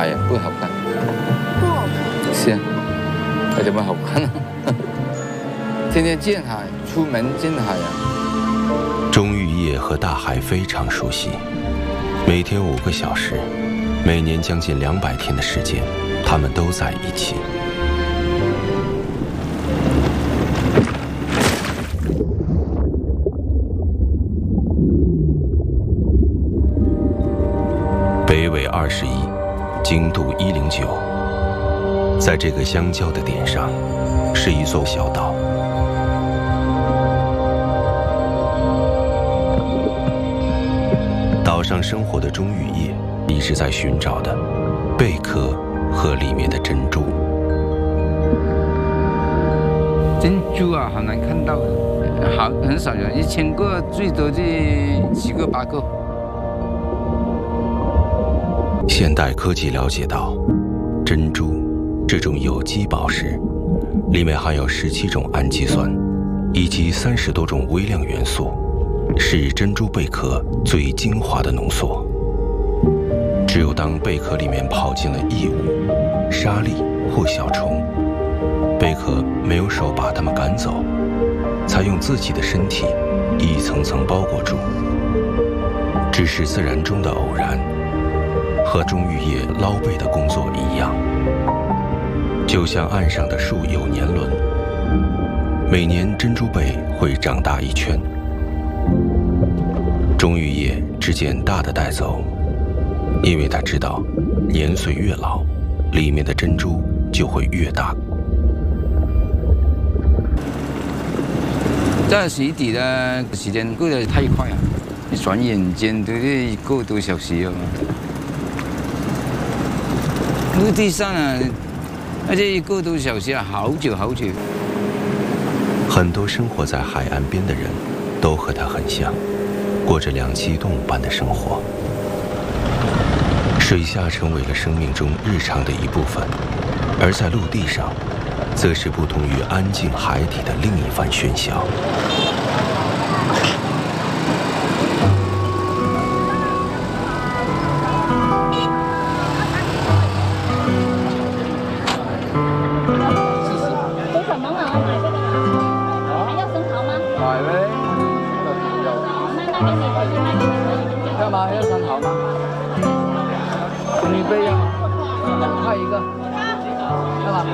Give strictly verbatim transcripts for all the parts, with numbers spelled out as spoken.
海呀，不好看。 不好看。 是啊，那怎么好看呢？天天见海，出门见海呀。 钟玉叶和大海非常熟悉，每天五个小时，每年将近两百天的时间，他们都在一起。北纬二十一，经度一零九，在这个相交的点上，是一座小岛。岛上生活的钟玉叶一直在寻找的贝壳和里面的珍珠。 珍珠啊，好难看到的，好很少有，一千个最多就几个八个。 现代科技了解到，珍珠这种有机宝石，里面含有十七种氨基酸，以及三十多种微量元素，是珍珠贝壳最精华的浓缩。只有当贝壳里面跑进了异物、沙粒或小虫，贝壳没有手把它们赶走，才用自己的身体一层层包裹住。只是自然中的偶然，和钟玉叶捞贝的工作一样，就像岸上的树有年轮，每年珍珠贝会长大一圈。钟玉叶只捡大的带走，因为他知道年岁越老，里面的珍珠就会越大。 在水底的时间过得太快了，一转眼间都是一个多小时了。陆地上啊，而且一个多小时啊，好久好久。 很多生活在海岸边的人，都和他很像，过着两栖动物般的生活。水下成为了生命中日常的一部分，而在陆地上，则是不同于安静海底的另一番喧嚣。 干嘛要生蚝吗？女贝要派一个，干嘛？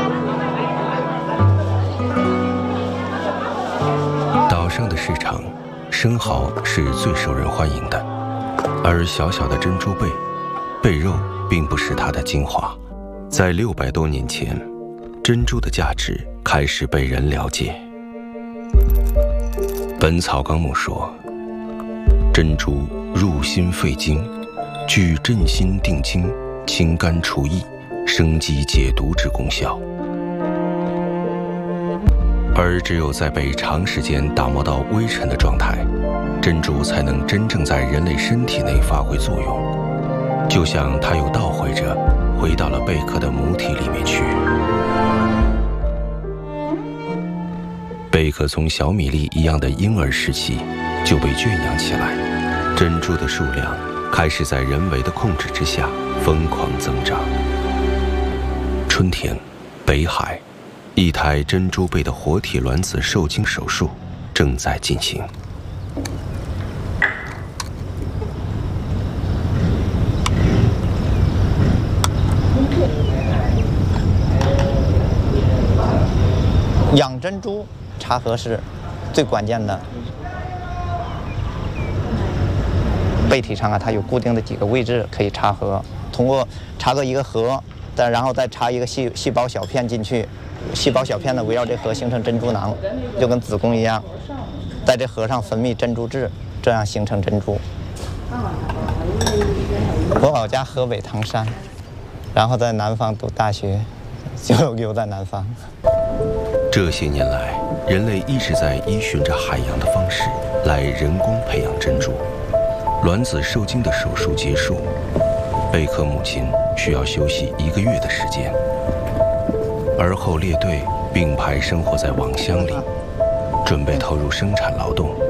岛上的市场，生蚝是最受人欢迎的，而小小的珍珠贝，贝肉并不是它的精华。在六百多年前，珍珠的价值开始被人了解。《本草纲目》说，珍珠入心肺经，具镇心定惊、清肝除疫、生肌解毒之功效。而只有在被长时间打磨到微沉的状态，珍珠才能真正在人类身体内发挥作用，就像它又倒回着回到了贝壳的母体里面去。贝壳从小米粒一样的婴儿时期就被圈养起来，珍珠的数量开始在人为的控制之下疯狂增长。春天，北海，一台珍珠贝的活体卵子受精手术正在进行。 养珍珠插核是最关键的。贝体上啊，它有固定的几个位置可以插核，通过插个一个核，再然后再插一个细细胞小片进去，细胞小片呢围绕这核形成珍珠囊，就跟子宫一样，在这核上分泌珍珠质，这样形成珍珠。我老家河北唐山，然后在南方读大学，就留在南方。 这些年来，人类一直在依循着海洋的方式来人工培养珍珠。卵子受精的手术结束，贝壳母亲需要休息一个月的时间，而后列队并排生活在网箱里，准备投入生产劳动。